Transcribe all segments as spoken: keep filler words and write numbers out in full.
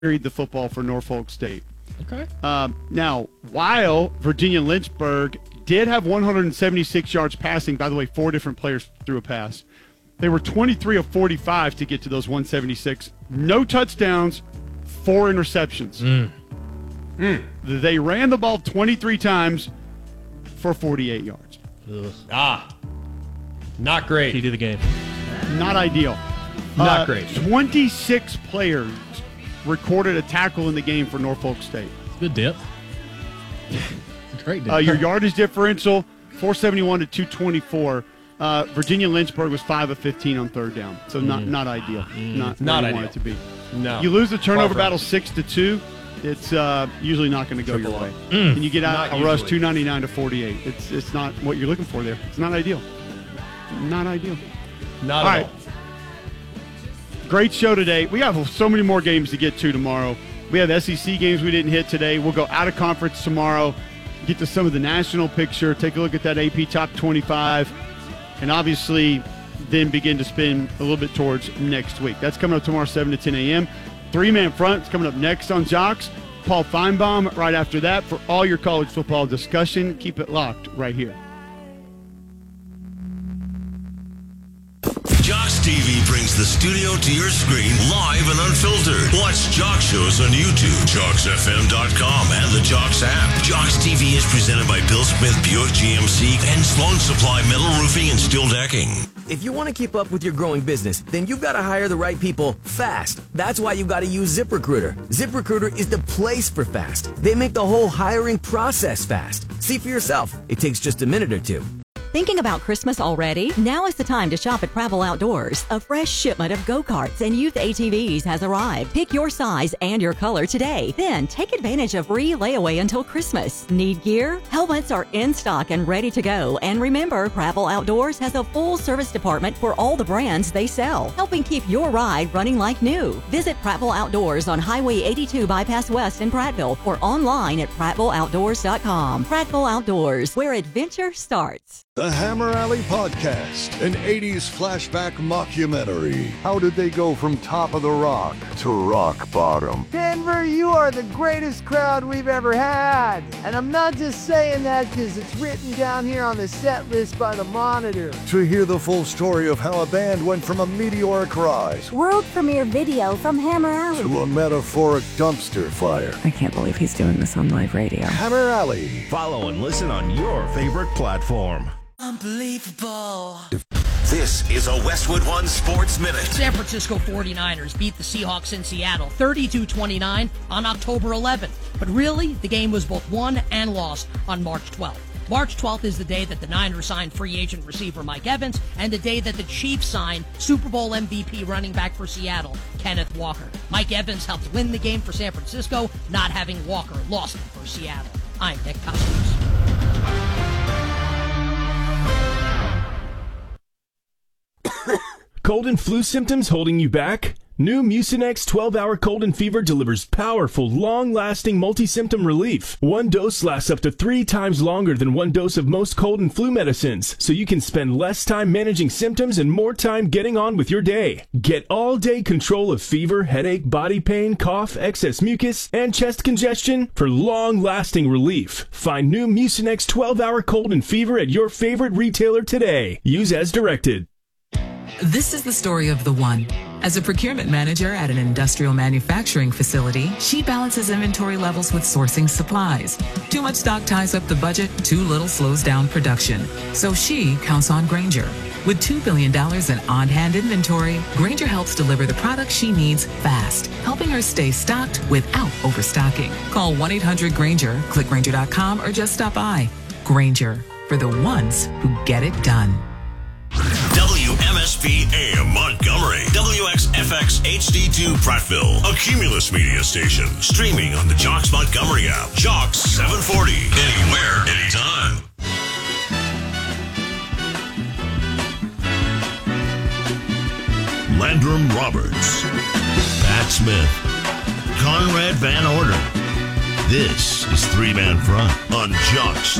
carried the football for Norfolk State. Okay. Um, now, while Virginia Lynchburg did have one hundred seventy-six yards passing, by the way, four different players threw a pass. They were twenty-three of forty-five to get to those one seventy-six. No touchdowns, four interceptions. Mm. Mm. They ran the ball twenty-three times for forty-eight yards. Ugh. Ah, not great. Key to the game. Not ideal. Not uh, great. twenty-six players recorded a tackle in the game for Norfolk State. Good dip. Great dip. Uh, your yardage differential, four seventy-one to two twenty-four. Uh, Virginia Lynchburg was five of fifteen on third down, so not Mm. not ideal. Mm. Not, Not where you ideal. want it to be. No. You lose the turnover Far from battle it. six to two. It's uh, usually not going to go Triple your way, up. Mm. and you get out Not a rush usually. two ninety-nine to forty-eight. It's it's not what you're looking for there. It's not ideal. Not ideal. Not All at right. all. Great show today. We have so many more games to get to tomorrow. We have S E C games we didn't hit today. We'll go out of conference tomorrow, get to some of the national picture, take a look at that A P Top twenty-five, and obviously then begin to spin a little bit towards next week. That's coming up tomorrow, seven to ten a.m. Three-man front is coming up next on Jocks. Paul Feinbaum right after that for all your college football discussion. Keep it locked right here. Jocks T V brings the studio to your screen live and unfiltered. Watch Jocks shows on YouTube, jocks f m dot com, and the Jocks app. Jocks T V is presented by Bill Smith Buick G M C and Sloan Supply Metal Roofing and Steel Decking. If you want to keep up with your growing business, then you've got to hire the right people fast. That's why you've got to use ZipRecruiter. ZipRecruiter is the place for fast. They make the whole hiring process fast. See for yourself. It takes just a minute or two. Thinking about Christmas already? Now is the time to shop at Travel Outdoors. A fresh shipment of go-karts and youth A T Vs has arrived. Pick your size and your color today. Then take advantage of free layaway until Christmas. Need gear? Helmets are in stock and ready to go. And remember, Travel Outdoors has a full service department for all the brands they sell, helping keep your ride running like new. Visit Prattville Outdoors on Highway eighty-two Bypass West in Prattville or online at prattville outdoors dot com. Prattville Outdoors, where adventure starts. The Hammer Alley Podcast, an eighties flashback mockumentary. How did they go from top of the rock to rock bottom? Denver, you are the greatest crowd we've ever had. And I'm not just saying that because it's written down here on the set list by the Monitor. To hear the full story of how a band went from a meteoric rise World premiere video from Hammer Alley. to a metaphoric dumpster fire. I can't believe he's doing this on live radio. Hammer Alley. Follow and listen on your favorite platform. Unbelievable. This is a Westwood One Sports Minute. San Francisco forty-niners beat the Seahawks in Seattle thirty-two twenty-nine on October eleventh. But really, the game was both won and lost on March twelfth. March twelfth is the day that the Niners signed free agent receiver Mike Evans and the day that the Chiefs signed Super Bowl M V P running back for Seattle, Kenneth Walker. Mike Evans helped win the game for San Francisco, not having Walker lost it for Seattle. I'm Nick Costos. Cold and flu symptoms holding you back? New Mucinex twelve hour cold and fever delivers powerful, long-lasting multi-symptom relief. One dose lasts up to three times longer than one dose of most cold and flu medicines, so you can spend less time managing symptoms and more time getting on with your day. Get all-day control of fever, headache, body pain, cough, excess mucus, and chest congestion for long-lasting relief. Find new Mucinex twelve hour cold and fever at your favorite retailer today. Use as directed. This is the story of the one. As a procurement manager at an industrial manufacturing facility, she balances inventory levels with sourcing supplies. Too much stock ties up the budget, too little slows down production. So she counts on Grainger. With two billion dollars in on-hand inventory, Grainger helps deliver the products she needs fast, helping her stay stocked without overstocking. Call one eight hundred Grainger, click Grainger dot com, or just stop by. Grainger, for the ones who get it done. W M S P A M Montgomery, W X F X H D two Prattville, a Cumulus media station, streaming on the Jocks Montgomery app. Jocks seven forty, anywhere, anytime. Landrum Roberts, Pat Smith, Conrad Van Orden. This is Three Man Front on Jocks.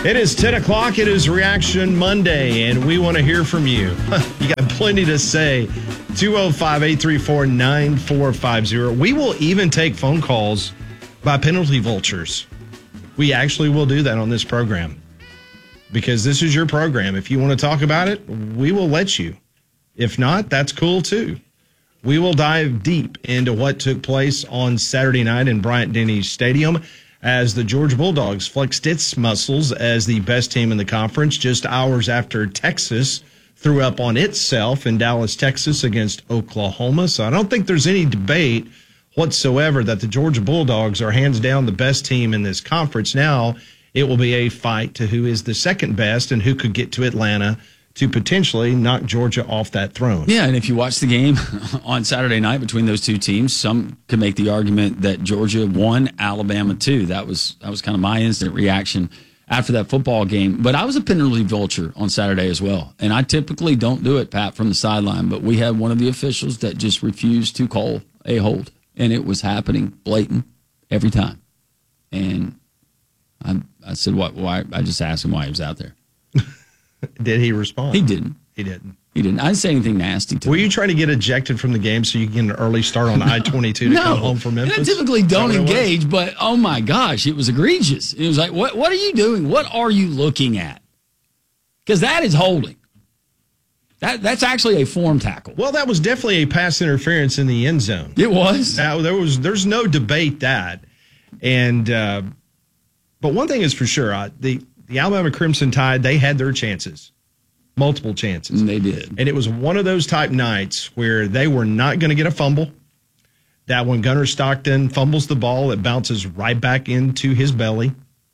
It is ten o'clock. It is Reaction Monday, and we want to hear from you. You got plenty to say. two oh five, eight three four, nine four five zero. We will even take phone calls by penalty vultures. We actually will do that on this program because this is your program. If you want to talk about it, we will let you. If not, that's cool too. We will dive deep into what took place on Saturday night in Bryant-Denny Stadium as the Georgia Bulldogs flexed its muscles as the best team in the conference just hours after Texas threw up on itself in Dallas, Texas against Oklahoma. So I don't think there's any debate whatsoever that the Georgia Bulldogs are hands down the best team in this conference. Now it will be a fight to who is the second best and who could get to Atlanta to potentially knock Georgia off that throne. Yeah, and if you watch the game on Saturday night between those two teams, some could make the argument that Georgia won, Alabama two. That was that was kind of my instant reaction after that football game. But I was a penalty vulture on Saturday as well. And I typically don't do it, Pat, from the sideline. But we had one of the officials that just refused to call a hold. And it was happening blatant every time. And I, I said, "What? Why?" I just asked him why he was out there. Did he respond? He didn't. He didn't. He didn't. I didn't say anything nasty to Were him. you trying to get ejected from the game so you can get an early start on I twenty-two to no. come home from Memphis? And I typically don't engage, but oh my gosh, it was egregious. It was like, what, what are you doing? What are you looking at? Because that is holding. That That's actually a form tackle. Well, that was definitely a pass interference in the end zone. It was. Now, there was. There's no debate that. And uh, but one thing is for sure, uh, the the Alabama Crimson Tide, they had their chances, multiple chances. And they did. And it was one of those type nights where they were not going to get a fumble. That when Gunnar Stockton fumbles the ball, it bounces right back into his belly.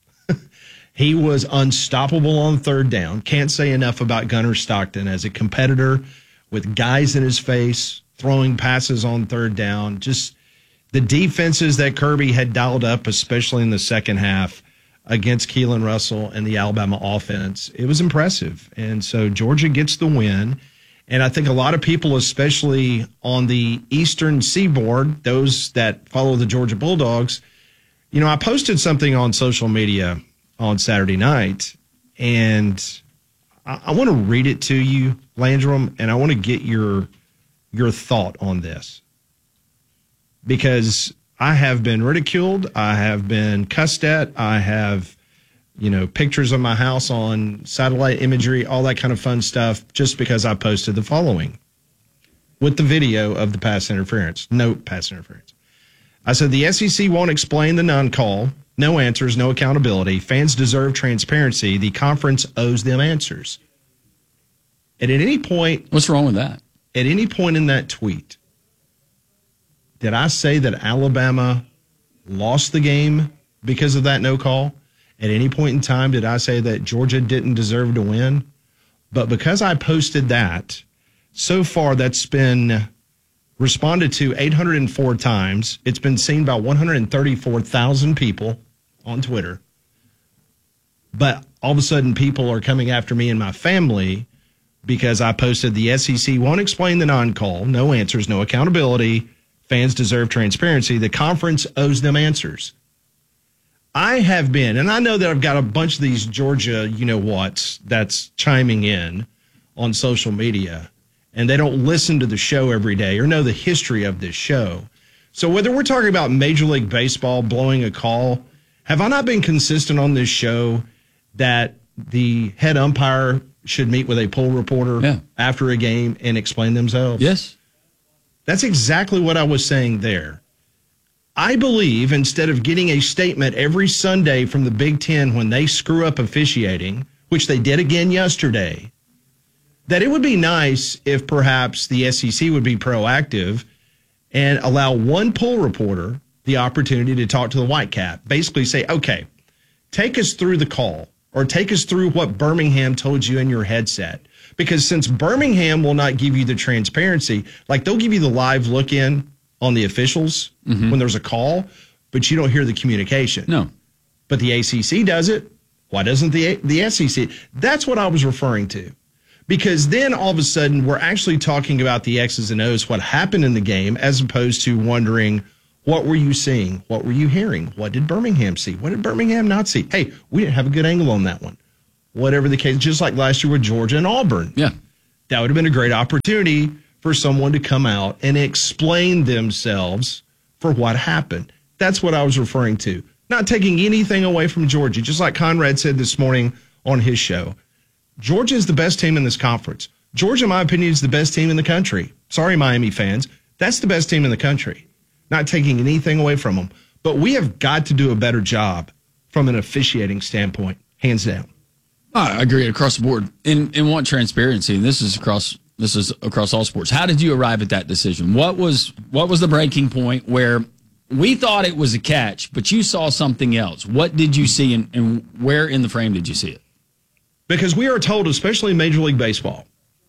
He was unstoppable on third down. Can't say enough about Gunnar Stockton as a competitor with guys in his face, throwing passes on third down. Just the defenses that Kirby had dialed up, especially in the second half against Keelan Russell and the Alabama offense, it was impressive. And so Georgia gets the win. And I think a lot of people, especially on the Eastern Seaboard, those that follow the Georgia Bulldogs, you know, I posted something on social media on Saturday night, and I, I want to read it to you, Landrum, and I want to get your your thought on this. Because I have been ridiculed, I have been cussed at, I have, you know, pictures of my house on satellite imagery, all that kind of fun stuff, just because I posted the following with the video of the pass interference. Note pass interference. I said, the S E C won't explain the non-call. No answers, no accountability. Fans deserve transparency. The conference owes them answers. And at any point... What's wrong with that? At any point in that tweet, did I say that Alabama lost the game because of that no call? At any point in time, did I say that Georgia didn't deserve to win? But because I posted that, so far that's been responded to eight hundred four times. It's been seen by one hundred thirty-four thousand people on Twitter. But all of a sudden, people are coming after me and my family because I posted the S E C won't explain the non-call, no answers, no accountability. Fans deserve transparency. The conference owes them answers. I have been, and I know that I've got a bunch of these Georgia you-know-whats that's chiming in on social media, and they don't listen to the show every day or know the history of this show. So whether we're talking about Major League Baseball blowing a call, have I not been consistent on this show that the head umpire should meet with a poll reporter yeah. after a game and explain themselves? Yes. That's exactly what I was saying there. I believe instead of getting a statement every Sunday from the Big Ten when they screw up officiating, which they did again yesterday, that it would be nice if perhaps the S E C would be proactive and allow one poll reporter the opportunity to talk to the Whitecap. Basically say, okay, take us through the call or take us through what Birmingham told you in your headset. Because since Birmingham will not give you the transparency, like they'll give you the live look in on the officials mm-hmm. when there's a call, but you don't hear the communication. No. But the A C C does it. Why doesn't the the S E C? That's what I was referring to. Because then all of a sudden we're actually talking about the X's and O's, what happened in the game, as opposed to wondering What were you seeing? What were you hearing? What did Birmingham see? What did Birmingham not see? Hey, we didn't have a good angle on that one. Whatever the case, just like last year with Georgia and Auburn. Yeah. That would have been a great opportunity for someone to come out and explain themselves for what happened. That's what I was referring to. Not taking anything away from Georgia, just like Conrad said this morning on his show. Georgia is the best team in this conference. Georgia, in my opinion, is the best team in the country. Sorry, Miami fans. That's the best team in the country. Not taking anything away from them. But we have got to do a better job from an officiating standpoint, hands down. I agree across the board and, and want transparency. And this is across this is across all sports. How did you arrive at that decision? What was what was the breaking point where we thought it was a catch, but you saw something else? What did you see, and, and where in the frame did you see it? Because we are told, especially in Major League Baseball,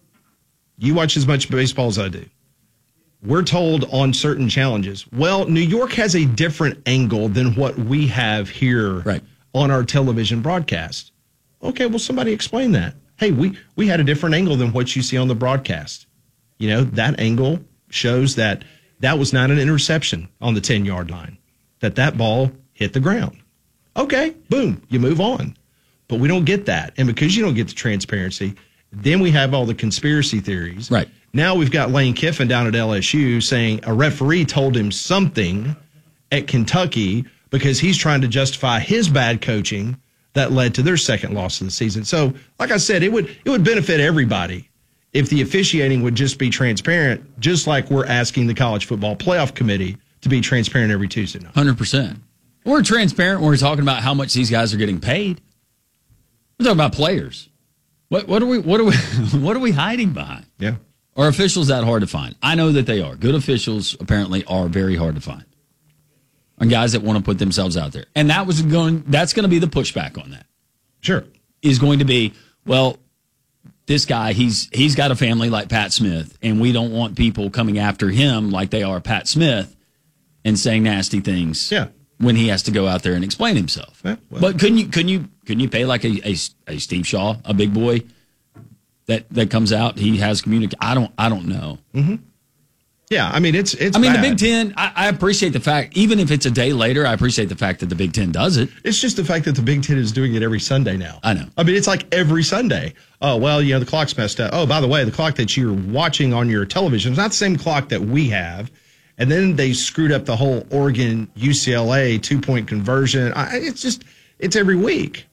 you watch as much baseball as I do. We're told on certain challenges, well, New York has a different angle than what we have here right. on our television broadcast. Okay, well, somebody explain that. Hey, we, we had a different angle than what you see on the broadcast. You know, that angle shows that that was not an interception on the ten-yard line, that that ball hit the ground. Okay, boom, you move on. But we don't get that. And because you don't get the transparency, then we have all the conspiracy theories. Right. Now we've got Lane Kiffin down at L S U saying a referee told him something at Kentucky because he's trying to justify his bad coaching that led to their second loss of the season. So, like I said, it would it would benefit everybody if the officiating would just be transparent, just like we're asking the College Football Playoff Committee to be transparent every Tuesday night. one hundred percent. We're transparent when we're talking about how much these guys are getting paid. We're talking about players. What what are we what are we what are we hiding behind? Yeah. Are officials that hard to find? I know that they are. Good officials apparently are very hard to find. And guys that want to put themselves out there. And that was going that's going to be the pushback on that. Sure. Is going to be, well, this guy, he's he's got a family like Pat Smith, and we don't want people coming after him like they are Pat Smith and saying nasty things. Yeah. When he has to go out there and explain himself. Yeah, well. But couldn't you couldn't you couldn't you pay like a, a, a Steve Shaw, a big boy that, that comes out, he has communication. I don't I don't know. Mm-hmm. Yeah, I mean it's it's I mean bad. the Big Ten, I, I appreciate the fact, even if it's a day later, I appreciate the fact that the Big Ten does it. It's just the fact that the Big Ten is doing it every Sunday now. I know. I mean, it's like every Sunday. Oh, well, you know, the clock's messed up. Oh, by the way, the clock that you're watching on your television is not the same clock that we have. And then they screwed up the whole Oregon U C L A two-point conversion. I, it's just, it's every week.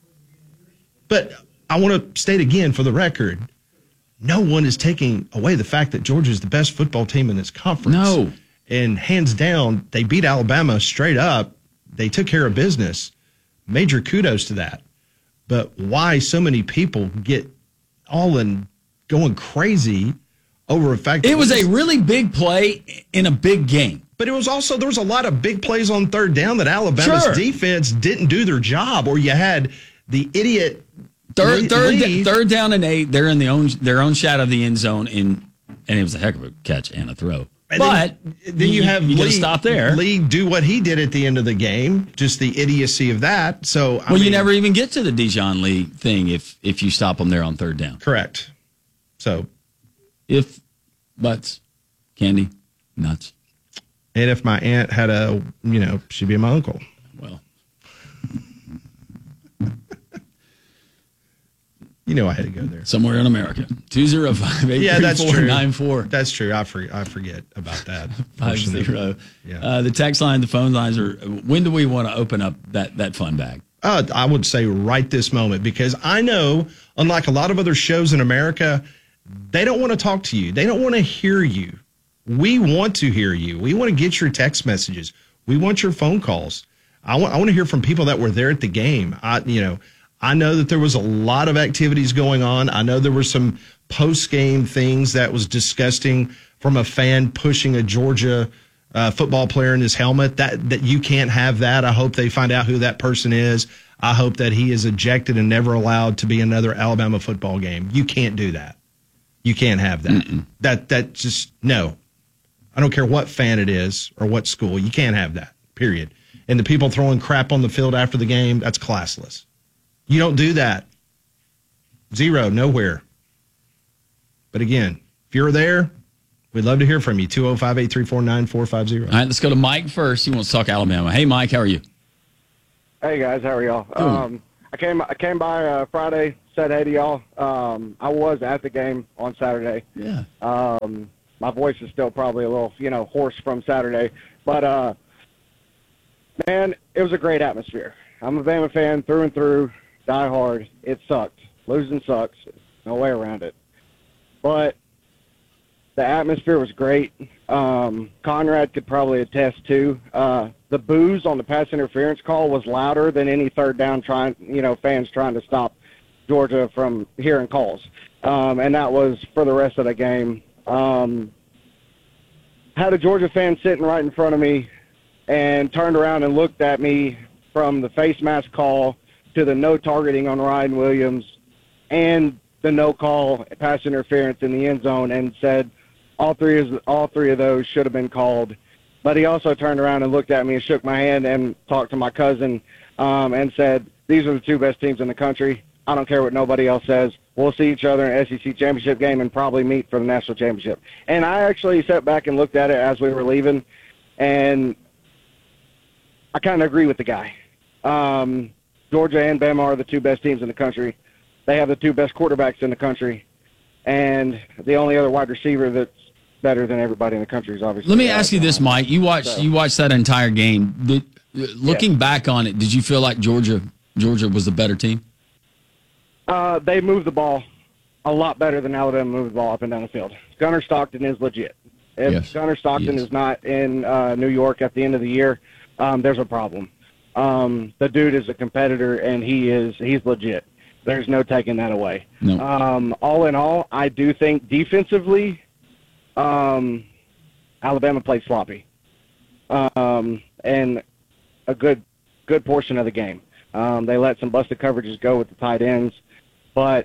But I want to state again for the record, no one is taking away the fact that Georgia is the best football team in this conference. No. And hands down, they beat Alabama straight up. They took care of business. Major kudos to that. But why so many people get all in going crazy over a fact that it was a really big play in a big game. But it was also, there was a lot of big plays on third down that Alabama's Sure. defense didn't do their job, or you had the idiot Third, lead- third, lead. third down and eight. They're in the own their own shadow of the end zone, and and it was a heck of a catch and a throw. And but then, then you, have you Lee, got to stop there. Lee do what he did at the end of the game. Just the idiocy of that. So I well, you mean, never even get to the Dijon Lee thing if if you stop them there on third down. Correct. So if butts, candy, nuts, and if my aunt had a, you know, she'd be my uncle. Well. You know I had to go there. Somewhere in America. two oh five, eight Yeah, that's three four, true. nine four That's true. I, for, I forget about that. five zero. Yeah. Uh, the text line, the phone lines are. When do we want to open up that, that fun bag? Uh, I would say right this moment, because I know, unlike a lot of other shows in America, they don't want to talk to you. They don't want to hear you. We want to hear you. We want to get your text messages. We want your phone calls. I want I want to hear from people that were there at the game. I you know, I know that there was a lot of activities going on. I know there were some post-game things that was disgusting from a fan pushing a Georgia uh, football player in his helmet. That that you can't have that. I hope they find out who that person is. I hope that he is ejected and never allowed to be another Alabama football game. You can't do that. You can't have that. Mm-mm. That that just no. I don't care what fan it is or what school. You can't have that. Period. And the people throwing crap on the field after the game, that's classless. You don't do that. Zero, nowhere. But again, if you're there, We'd love to hear from you. two oh five, eight three four, nine four five oh. All right, let's go to Mike first. He wants to talk Alabama. Hey, Mike, how are you? Hey, guys, how are y'all? Um, I came I came by uh, Friday, said hey to y'all. Um, I was at the game on Saturday. Yeah. Um, my voice is still probably a little, you know, hoarse from Saturday. But, uh, man, it was a great atmosphere. I'm a Bama fan through and through, die hard. It sucked. Losing sucks. No way around it. But the atmosphere was great. Um, Conrad could probably attest to. Uh, the boos on the pass interference call was louder than any third down trying, you know, fans trying to stop Georgia from hearing calls. Um, and that was for the rest of the game. Um, had a Georgia fan sitting right in front of me and turned around and looked at me from the face mask call to the no targeting on Ryan Williams and the no call pass interference in the end zone and said all three of all three of those should have been called. But he also turned around and looked at me and shook my hand and talked to my cousin um, and said, these are the two best teams in the country. I don't care what nobody else says. We'll see each other in an S E C championship game and probably meet for the national championship. And I actually sat back and looked at it as we were leaving, and I kind of agree with the guy. Um, Georgia and Bama are the two best teams in the country. They have the two best quarterbacks in the country, and the only other wide receiver that's better than everybody in the country is obviously. Let me ask you this, Mike. You watched so, you watched that entire game. Did, looking yeah. back on it, did you feel like Georgia Georgia was the better team? Uh, they moved the ball a lot better than Alabama moved the ball up and down the field. Gunnar Stockton is legit. If yes, Gunnar Stockton is not in uh, New York at the end of the year, um, there's a problem. Um, the dude is a competitor, and he is he's legit. There's no taking that away. No. Um, all in all, I do think defensively, um, Alabama played sloppy, um, and a good good portion of the game. Um, they let some busted coverages go with the tight ends, but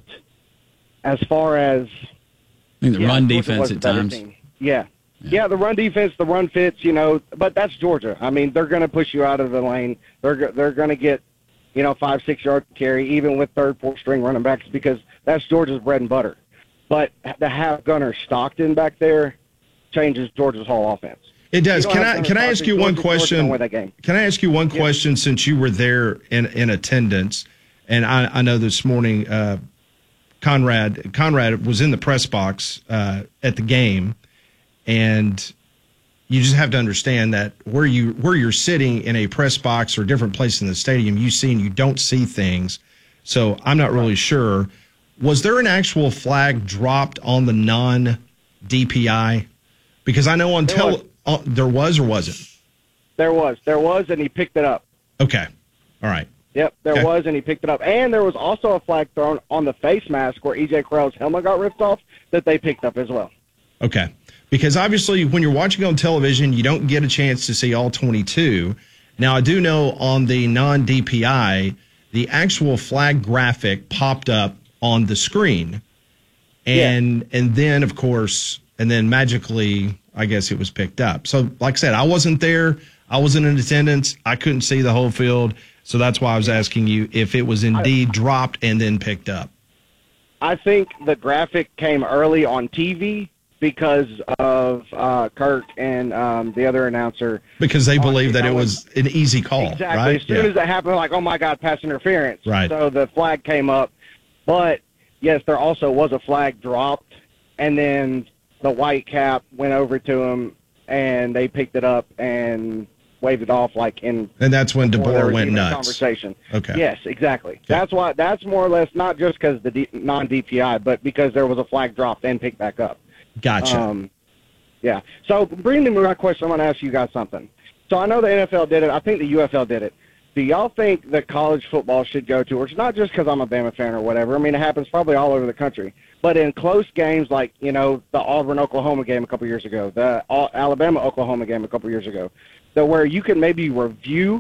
as far as I think the yeah, run Georgia defense was at the better times. team. Yeah. yeah, yeah, the run defense, the run fits, you know, but that's Georgia. I mean, they're going to push you out of the lane. They're go- they're going to get, you know, five six yard carry even with third, fourth string running backs because that's Georgia's bread and butter. But to have Gunnar Stockton back there changes Georgia's whole offense. It does. Can I can I ask you one question? Can I ask you one question since you were there in, in attendance? And I, I know this morning uh, Conrad Conrad was in the press box uh, at the game, and you just have to understand that where you where you're sitting in a press box or different place in the stadium, you see and you don't see things. So I'm not really sure. Was there an actual flag dropped on the non-D P I? Because I know on tele. Oh, there was or wasn't? There was. There was, and he picked it up. Okay. All right. Yep, there okay. was, and he picked it up. And there was also a flag thrown on the face mask where E J Crowell's helmet got ripped off that they picked up as well. Okay. Because obviously when you're watching on television, you don't get a chance to see all twenty-two. Now, I do know on the non-D P I, the actual flag graphic popped up on the screen. And yeah. and then, of course, and then magically, I guess it was picked up. So, like I said, I wasn't there. I wasn't in attendance. I couldn't see the whole field. So that's why I was asking you if it was indeed I, dropped and then picked up. I think the graphic came early on T V because of uh, Kirk and um, the other announcer. Because they believe that it was an easy call, exactly. right? As soon yeah. as it happened, like, oh, my God, pass interference. Right. So the flag came up. But, yes, there also was a flag dropped, and then the white cap went over to him, and they picked it up and waved it off like in. And that's when DeBoer went nuts. Conversation. Okay. Yes, exactly. Yeah. That's why. That's more or less not just because the D, non-D P I, but because there was a flag dropped and picked back up. Gotcha. Um, yeah. So bringing me my question, I'm going to ask you guys something. So I know the N F L did it. I think the U F L did it. Do y'all think that college football should go to, or it's not just because I'm a Bama fan or whatever. I mean, it happens probably all over the country. But in close games like, you know, the Auburn-Oklahoma game a couple years ago, the Alabama-Oklahoma game a couple years ago, so where you can maybe review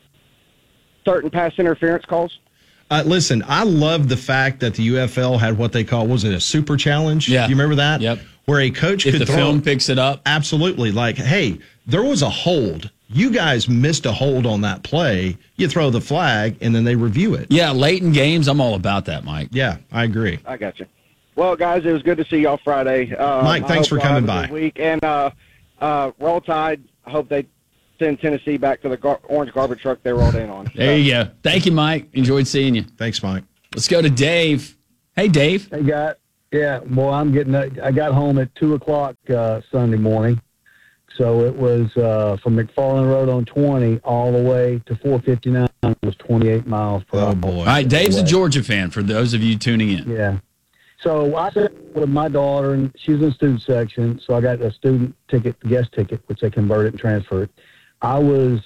certain pass interference calls? Uh, listen, I love the fact that the U F L had what they call, was it a super challenge? Yeah. You remember that? Yep. Where a coach if could the throw, film picks it up. Absolutely. Like, hey, there was a hold. You guys missed a hold on that play. You throw the flag, and then they review it. Yeah, late in games, I'm all about that, Mike. Yeah, I agree. I got you. Well, guys, it was good to see y'all Friday. Uh, Mike, thanks for coming by. Week. And uh, uh, Roll Tide, I hope they send Tennessee back to the gar- orange garbage truck they rolled in on. There you go. Thank you, Mike. Enjoyed seeing you. Thanks, Mike. Let's go to Dave. Hey, Dave. Hey, guys. Yeah, well, I'm getting. I got home at two o'clock uh, Sunday morning, so it was uh, from McFarland Road on twenty all the way to four fifty-nine. It was twenty-eight miles per hour. Oh boy! All right, Dave's a Georgia fan. For those of you tuning in, yeah. So I sat with my daughter, and she was in the student section, so I got a student ticket, guest ticket, which they converted and transferred. I was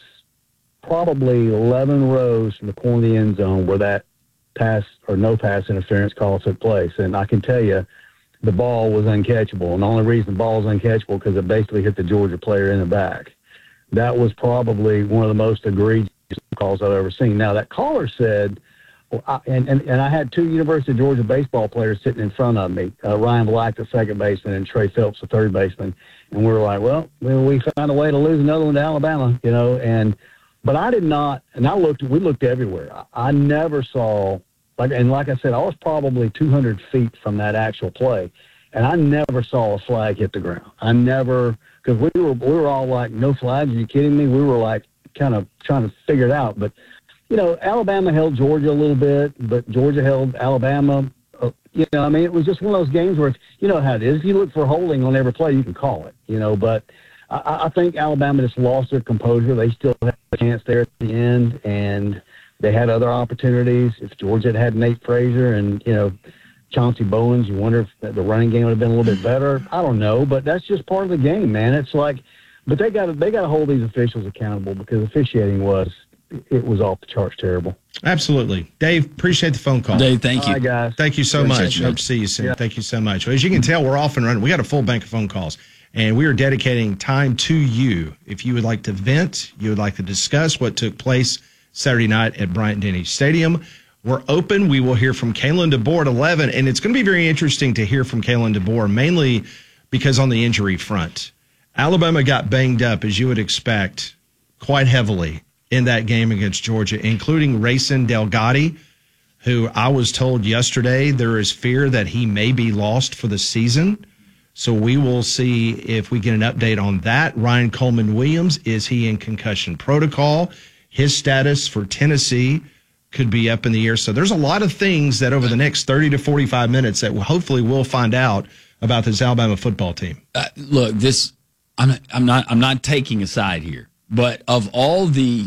probably eleven rows from the corner of the end zone where that pass or no pass interference call took place. And I can tell you the ball was uncatchable. And the only reason the ball was uncatchable because it basically hit the Georgia player in the back. That was probably one of the most egregious calls I've ever seen. Now, that caller said, well, I, and, and, and I had two University of Georgia baseball players sitting in front of me, uh, Ryan Black, the second baseman, and Trey Phelps, the third baseman. And we were like, well, we found a way to lose another one to Alabama, you know, and but I did not, and I looked, we looked everywhere. I, I never saw, like, and like I said, I was probably two hundred feet from that actual play, and I never saw a flag hit the ground. I never, because we were, we were all like, no flags, are you kidding me? We were like kind of trying to figure it out. But, you know, Alabama held Georgia a little bit, but Georgia held Alabama. Uh, you know, I mean, it was just one of those games where, if, you know how it is. If you look for holding on every play, you can call it, you know, but I, I think Alabama just lost their composure. They still had a chance there at the end, and they had other opportunities. If Georgia had had Nate Frazier and, you know, Chauncey Bowens, you wonder if the running game would have been a little bit better. I don't know, but that's just part of the game, man. It's like, but they got to they got to hold these officials accountable because officiating was it was off the charts terrible. Absolutely, Dave. Appreciate the phone call. Dave, thank you, All right, guys. Thank you so Appreciate much. you. Hope to see you soon. Yeah. Thank you so much. Well, as you can tell, we're off and running. We got a full bank of phone calls, and we are dedicating time to you. If you would like to vent, you would like to discuss what took place Saturday night at Bryant-Denny Stadium, we're open. We will hear from Kalen DeBoer at eleven, and it's going to be very interesting to hear from Kalen DeBoer, mainly because on the injury front, Alabama got banged up, as you would expect, quite heavily in that game against Georgia, including Rayson Delgatti, who I was told yesterday there is fear that he may be lost for the season. So we will see if we get an update on that. Ryan Coleman Williams, is he in concussion protocol? His status for Tennessee could be up in the air. So there's a lot of things that over the next thirty to forty-five minutes that hopefully we'll find out about this Alabama football team. Uh, look, this I'm I'm not I'm not taking a side here, but of all the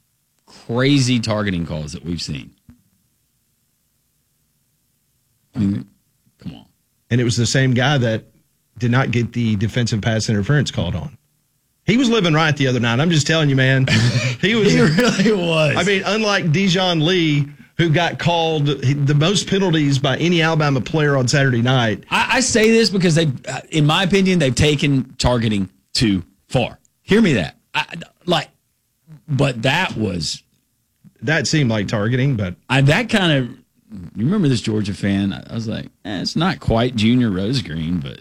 crazy targeting calls that we've seen, I mean, come on. And it was the same guy that did not get the defensive pass interference called on. He was living right the other night. I'm just telling you, man. He was. He really was. I mean, unlike Dijon Lee, who got called the most penalties by any Alabama player on Saturday night. I, I say this because they, in my opinion, they've taken targeting too far. Hear me that. I, like, but that was. That seemed like targeting, but. I, that kind of. You remember this Georgia fan? I, I was like, eh, it's not quite Junior Rose Green, but.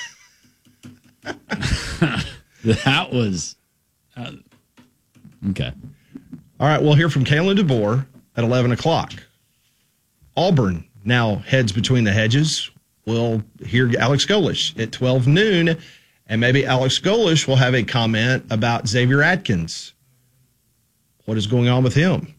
That was uh, okay. All right, we'll hear from Kalen DeBoer at eleven o'clock. Auburn now heads between the hedges. We'll hear Alex Golesh at twelve noon, and maybe Alex Golesh will have a comment about Xavier Atkins. What is going on with him?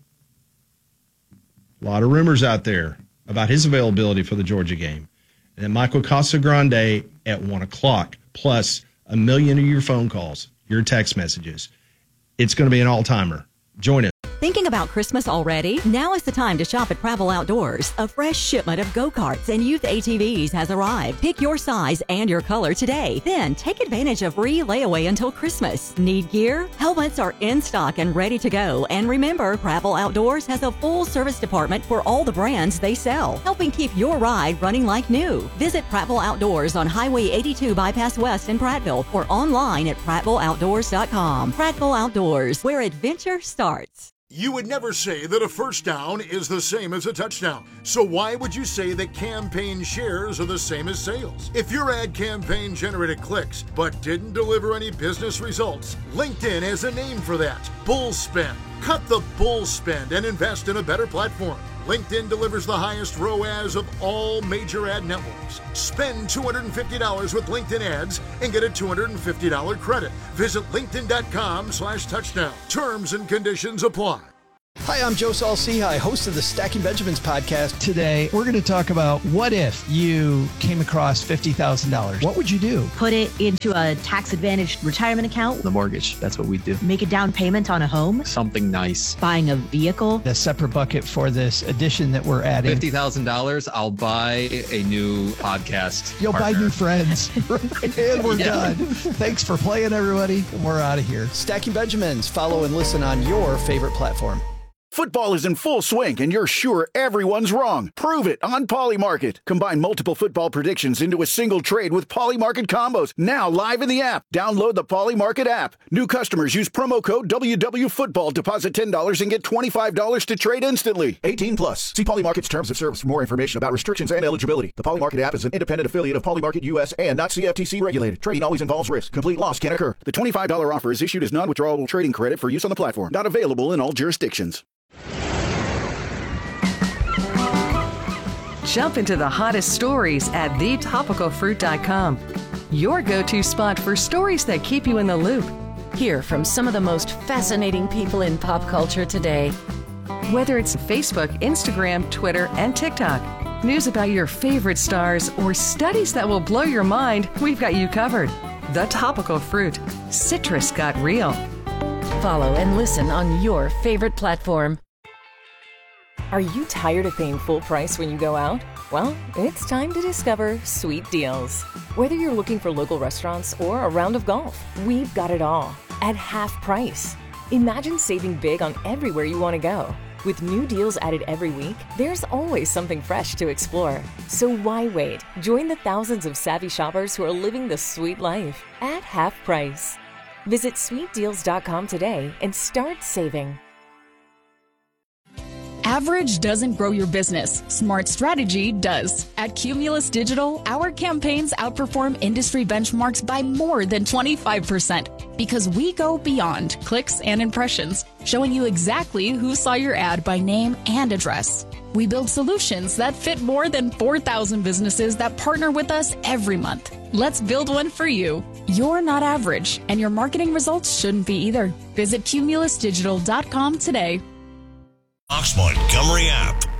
A lot of rumors out there about his availability for the Georgia game. And then Michael Casagrande at one o'clock, plus a million of your phone calls, your text messages. It's going to be an all-timer. Join us. Thinking about Christmas already? Now is the time to shop at Travel Outdoors. A fresh shipment of go-karts and youth A T Vs has arrived. Pick your size and your color today. Then take advantage of free layaway until Christmas. Need gear? Helmets are in stock and ready to go. And remember, Travel Outdoors has a full service department for all the brands they sell, helping keep your ride running like new. Visit Prattville Outdoors on Highway eighty-two Bypass West in Prattville or online at prattville outdoors dot com. Prattville Outdoors, where adventure starts. You would never say that a first down is the same as a touchdown. So why would you say that campaign shares are the same as sales? If your ad campaign generated clicks but didn't deliver any business results, LinkedIn has a name for that. Bull spend. Cut the bull spend and invest in a better platform. LinkedIn delivers the highest R O A S of all major ad networks. Spend two hundred fifty dollars with LinkedIn ads and get a two hundred fifty dollars credit. Visit linkedin.com slash touchdown. Terms and conditions apply. Hi, I'm Joe Saul-Sehy, host of the Stacking Benjamins podcast. Today, we're going to talk about what if you came across fifty thousand dollars. What would you do? Put it into a tax-advantaged retirement account. The mortgage, that's what we do. Make a down payment on a home. Something nice. Buying a vehicle. A separate bucket for this addition that we're adding. fifty thousand dollars, I'll buy a new podcast You'll partner. buy new friends. And we're yeah. done. Thanks for playing, everybody. We're out of here. Stacking Benjamins. Follow and listen on your favorite platform. Football is in full swing, and you're sure everyone's wrong. Prove it on Polymarket. Combine multiple football predictions into a single trade with Polymarket combos. Now live in the app. Download the Polymarket app. New customers use promo code W W Football. Deposit ten dollars and get twenty-five dollars to trade instantly. eighteen plus. See Polymarket's terms of service for more information about restrictions and eligibility. The Polymarket app is an independent affiliate of Polymarket U S and not C F T C regulated. Trading always involves risk. Complete loss can occur. The twenty-five dollars offer is issued as non-withdrawable trading credit for use on the platform. Not available in all jurisdictions. Jump into the hottest stories at the topical fruit dot com. Your go-to spot for stories that keep you in the loop. Hear from some of the most fascinating people in pop culture today. Whether it's Facebook, Instagram, Twitter, and TikTok, news about your favorite stars, or studies that will blow your mind, we've got you covered. The Topical Fruit. Citrus got real. Follow and listen on your favorite platform. Are you tired of paying full price when you go out? Well, it's time to discover Sweet Deals. Whether you're looking for local restaurants or a round of golf, we've got it all at half price. Imagine saving big on everywhere you want to go. With new deals added every week, there's always something fresh to explore. So why wait? Join the thousands of savvy shoppers who are living the sweet life at half price. Visit sweet deals dot com today and start saving. Average doesn't grow your business. Smart strategy does. At Cumulus Digital, our campaigns outperform industry benchmarks by more than twenty-five percent because we go beyond clicks and impressions, showing you exactly who saw your ad by name and address. We build solutions that fit more than four thousand businesses that partner with us every month. Let's build one for you. You're not average, and your marketing results shouldn't be either. Visit cumulus digital dot com today. Fox Montgomery app.